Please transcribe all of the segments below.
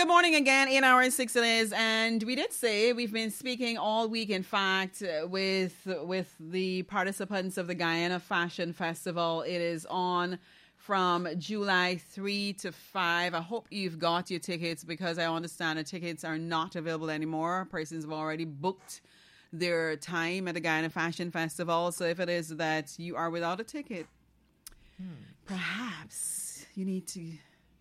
good morning again. 8 hours 6 it is, and we did say we've been speaking all week. In fact, with the participants of the Guyana Fashion Festival. It is on from July 3 to 5. I hope you've got your tickets because I understand the tickets are not available anymore. Persons have already booked their time at the Guyana Fashion Festival. So if it is that you are without a ticket, perhaps you need to.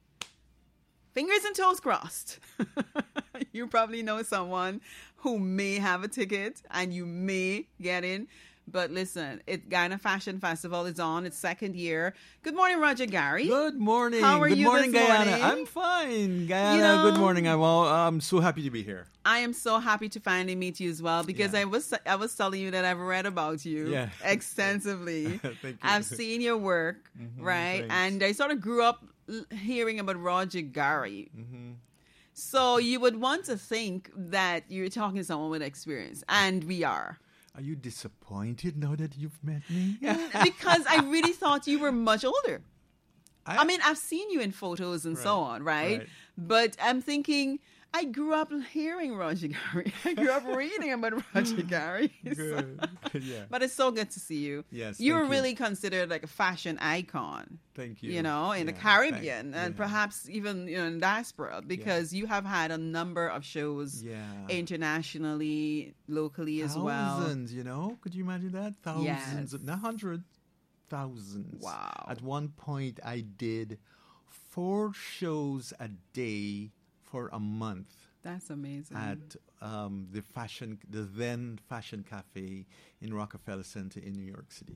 Fingers and toes crossed. You probably know someone who may have a ticket and you may get in. But listen, Guyana Fashion Festival is on its second year. Good morning, Roger Gary. Good morning. How are good you morning, this Guyana. morning? I'm fine, Guyana. Good morning. I'm so happy to be here. I am so happy to finally meet you as well because I was telling you that I've read about you extensively. Thank you. I've seen your work, right? Thanks. And I sort of grew up hearing about Roger Gary. So you would want to think that you're talking to someone with experience, and we are. Are you disappointed now that you've met me? Because I really thought you were much older. I mean, I've seen you in photos and so on, right? right. But I'm thinking, I grew up hearing Roger Gary. I grew up reading about Roger Gary. Good. Yeah. But it's so good to see you. Yes, You were thank you. really considered like a fashion icon. Thank you. You know, in the Yeah, Caribbean and yeah. perhaps even in diaspora because you have had a number of shows internationally, locally as well. Thousands, you know? Could you imagine that? Thousands, Yes. not hundreds, thousands. Wow. At one point, I did 4 shows a day for a month. That's amazing. At the then Fashion Cafe in Rockefeller Center in New York City.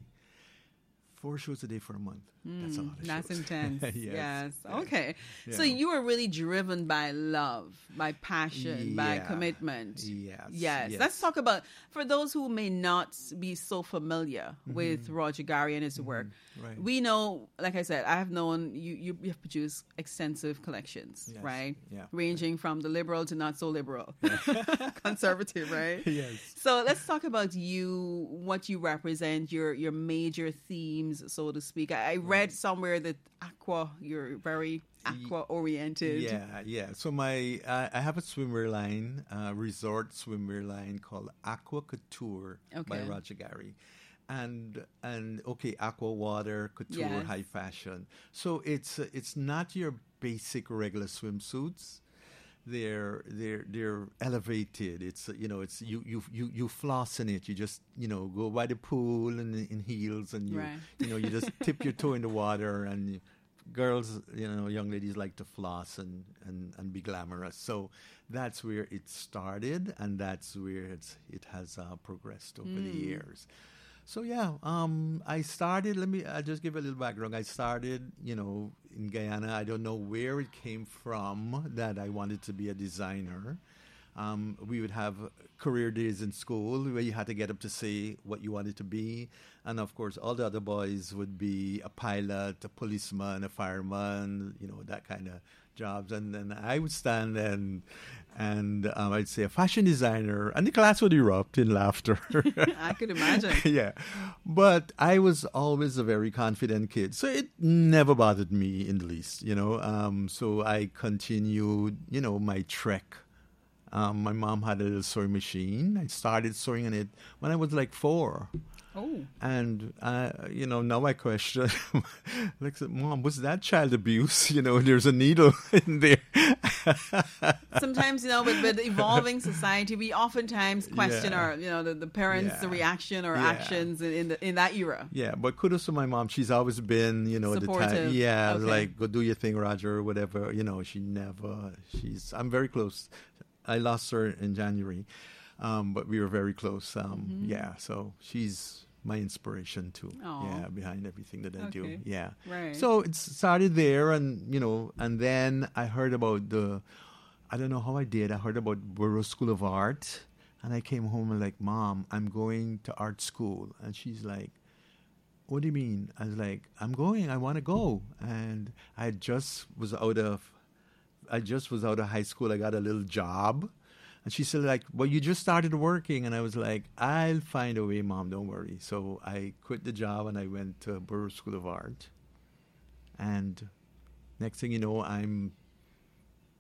4 shows a day for a month. That's a lot of That's shows. intense. Yes. Okay. Yeah. So you were really driven by love, by passion, by Yeah. commitment. Yes. Let's talk about, for those who may not be so familiar with Roger Gary and his work. Right. We know, like I said, I have known you have produced extensive collections, Yes. right? Yeah. Ranging from the liberal to not so liberal. Conservative, right? Yes. So let's talk about you, what you represent, your major themes, so to speak. I read somewhere that you're very aqua-oriented. Yeah. So I have a swimwear line, resort swimwear line called Aqua Couture by Okay. Roger Gary. And aqua water, couture, Yes. high fashion. So it's not your basic regular swimsuits. They're elevated. It's you floss in it. You just go by the pool and in heels and you Right. you just tip your toe in the water and girls young ladies like to floss and be glamorous. So that's where it started and that's where it has progressed over the years. So I started. I'll just give a little background. I started, in Guyana. I don't know where it came from that I wanted to be a designer. We would have career days in school where you had to get up to say what you wanted to be. And of course, all the other boys would be a pilot, a policeman, a fireman, that kind of jobs. And then I would stand and I'd say a fashion designer, and the class would erupt in laughter. I could imagine. Yeah. But I was always a very confident kid. So it never bothered me in the least, So I continued, my trek. My mom had a little sewing machine. I started sewing on it when I was like 4. Oh. And, now I question, like, Mom, was that child abuse? There's a needle in there. Sometimes, with evolving society, we oftentimes question Yeah. our, the parents' Yeah. reaction or Yeah. actions in that era. Yeah, but kudos to my mom. She's always been, the time. Supportive. Yeah, Okay. like, go do your thing, Roger, or whatever. I'm very close. I lost her in January, but we were very close. Yeah, so she's my inspiration too. Aw. Yeah, behind everything that I do. Okay. Yeah. Right. So it started there, and then I heard about I don't know how I did. I heard about Burroughs School of Art, and I came home and like, Mom, I'm going to art school, and she's like, what do you mean? I was like, I'm going. I want to go, and I just was out of high school. I got a little job. And she said, like, well, you just started working. And I was like, I'll find a way, Mom, don't worry. So I quit the job and I went to Burroughs School of Art. And next thing you know, I'm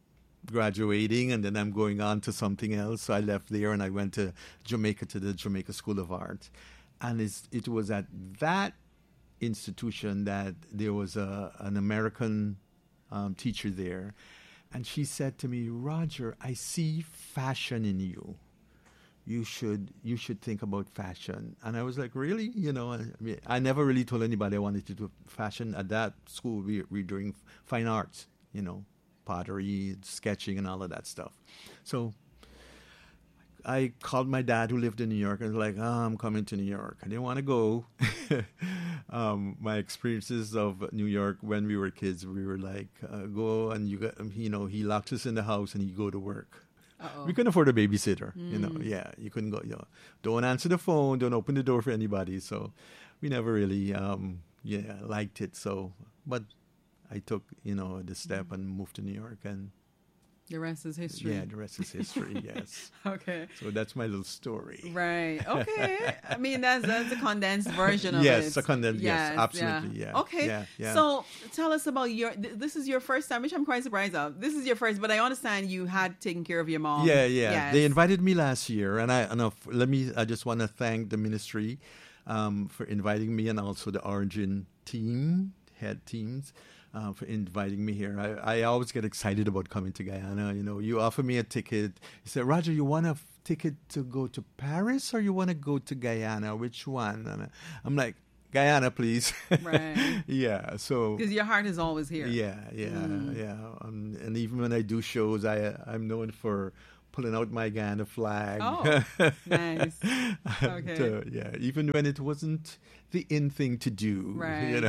graduating, and then I'm going on to something else. So I left there and I went to Jamaica, to the Jamaica School of Art. And it was at that institution that there was an American teacher there. And she said to me, Roger, I see fashion in you. You should think about fashion. And I was like, really? I never really told anybody I wanted to do fashion. At that school, we were doing fine arts, pottery, sketching, and all of that stuff. So I called my dad, who lived in New York, and was like, I'm coming to New York. I didn't want to go. My experiences of New York when we were kids, we were like, go, and he locked us in the house and he go to work. Uh-oh. We couldn't afford a babysitter, you couldn't go, don't answer the phone, don't open the door for anybody. So we never really, liked it. So, but I took, the step and moved to New York, and the rest is history. Yeah, the rest is history, yes. Okay. So that's my little story. Right. Okay. I mean, that's a condensed version of it. Yes, a condensed, yes, absolutely, yeah. Okay. Yeah. So tell us about this is your first time, which I'm quite surprised of. This is your first, but I understand you had taken care of your mom. Yeah. Yes. They invited me last year, and I just want to thank the ministry for inviting me, and also the Origin head teams. For inviting me here. I always get excited about coming to Guyana. You offer me a ticket. You say, Roger, you want a ticket to go to Paris or you want to go to Guyana? Which one? And I'm like, Guyana, please. Right. Yeah. So because your heart is always here. Yeah. And even when I do shows, I'm known for pulling out my Guyana flag. Oh, nice. Okay. Even when it wasn't the in thing to do. Right.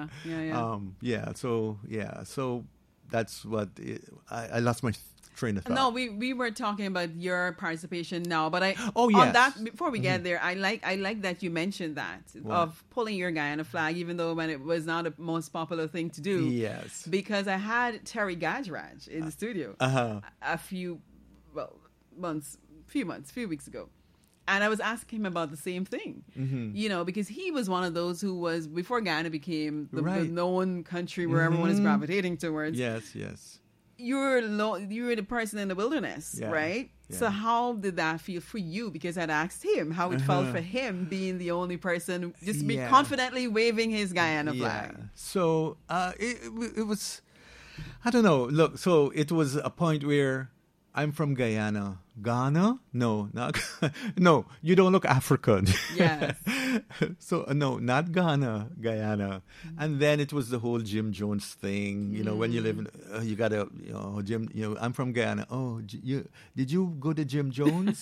So that's what I lost my train of thought. No, we were talking about your participation now, but on that, before we get there, I like that you mentioned that of pulling your Guyana flag, even though when it was not the most popular thing to do. Yes. Because I had Terry Gajraj in the studio a few weeks ago. And I was asking him about the same thing, because he was one of those who was, before Guyana became the known country where everyone is gravitating towards. Yes. You were the person in the wilderness, right? Yeah. So how did that feel for you? Because I'd asked him how it felt for him being the only person just be confidently waving his Guyana flag. So it was, I don't know. Look, so it was a point where I'm from Guyana. Ghana? No, not no. You don't look African. Yes. So no, not Ghana, Guyana. And then it was the whole Jim Jones thing. When you live in, you gotta, Jim. I'm from Guyana. Oh, did you go to Jim Jones?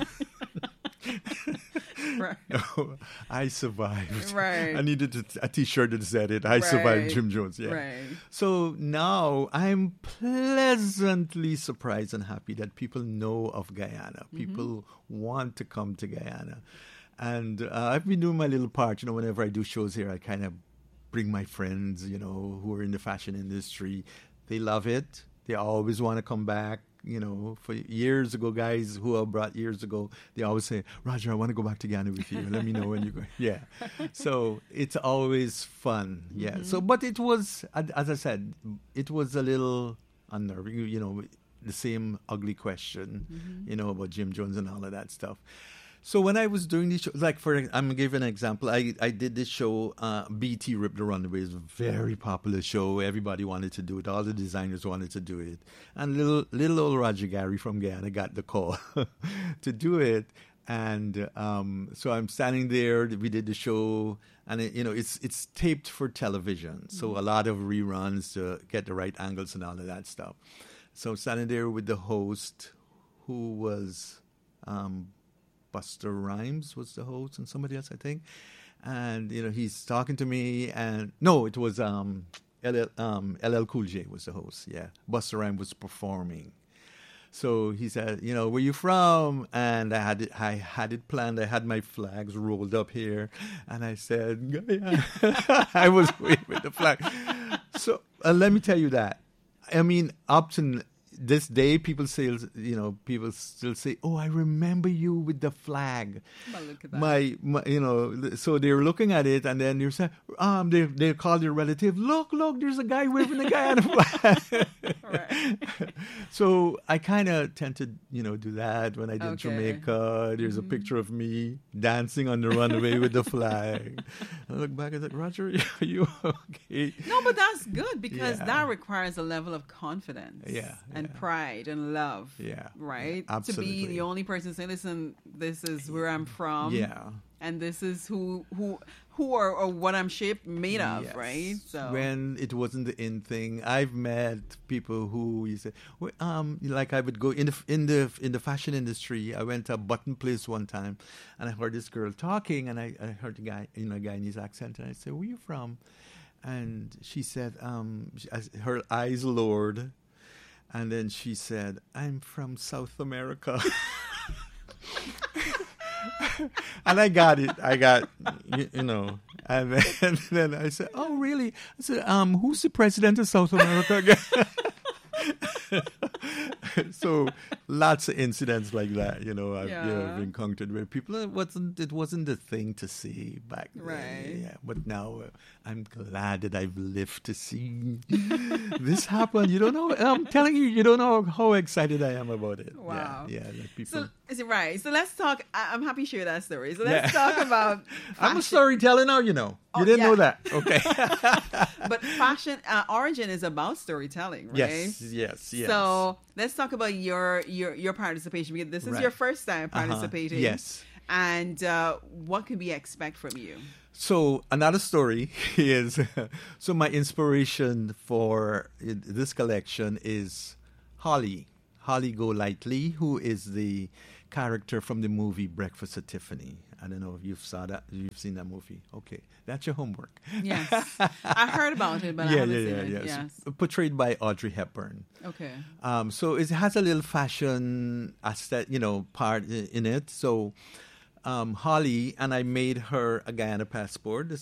Right. No, I survived. Right. I needed a T-shirt that said it. I survived Jim Jones. Yeah. Right. So now I'm pleasantly surprised and happy that people know of Guyana. People want to come to Guyana. And I've been doing my little part. Whenever I do shows here, I kind of bring my friends, who are in the fashion industry. They love it. They always want to come back. For years ago, guys who I brought years ago, they always say, Roger, I want to go back to Ghana with you. Let me know when you go. Yeah. So it's always fun. Yeah. So, but it was, as I said, it was a little unnerving, the same ugly question, about Jim Jones and all of that stuff. So when I was doing these shows, I'm going to give an example. I did this show, BT Rip the Runaway. It's a very popular show. Everybody wanted to do it. All the designers wanted to do it. And little old Roger Gary from Guyana got the call to do it. And so I'm standing there. We did the show. And, it's taped for television. So a lot of reruns to get the right angles and all of that stuff. So I'm standing there with the host, who was... Buster Rhymes was the host and somebody else, I think. And, he's talking to me. And no, it was LL Cool J was the host. Yeah. Buster Rhymes was performing. So he said, where you from? And I had it planned. I had my flags rolled up here. And I said, Guyana. I was waving the flag. So let me tell you that. I mean, up to this day, people still say, "Oh, I remember you with the flag." Well, look at that. So they're looking at it, and then you say, they call their relative, "Look, there's a guy waving a Guyana flag." Right. So I kind of tend to, do that when I did Okay. Jamaica. There's a picture of me dancing on the runway with the flag. I look back and say, Roger, are you okay? No, but that's good because Yeah. that requires a level of confidence Yeah, and yeah. pride and love. Yeah, Right? yeah, To be absolutely. the only person saying, listen, this is where I'm from. Yeah. And this is who or what I'm made of, Yes. right? So When it wasn't the in thing, I've met people who you say, like I would go in the fashion industry. I went to a button place one time, and I heard this girl talking, and I heard a guy in a Guyanese accent, and I said, "Where you from?" And she said, her eyes lowered, and then she said, "I'm from South America." And I got it. And then I said, "Oh, really?" I said, "Who's the president of South America again?" So lots of incidents like that, I've encountered where people it wasn't the thing to see back then. Right. Yeah, but now I'm glad that I've lived to see this happen. You don't know. I'm telling you, you don't know how excited I am about it. Wow. Yeah. Like people. So let's talk. I'm happy to share that story. So let's talk about I'm a fashion. storyteller now, You Oh, didn't yeah. know that. Okay. But fashion origin is about storytelling, right? Yes. So let's talk about your participation because this is Right. your first time participating. Yes. And what can we expect from you? So another story is, so my inspiration for this collection is Holly Golightly, who is the character from the movie Breakfast at Tiffany. I don't know if you've seen that movie. Okay, that's your homework. Yes, I heard about it, but I haven't seen it. Yes. Yes. Portrayed by Audrey Hepburn. Okay. So it has a little fashion part in it. So Holly, and I made her a Guyana passport.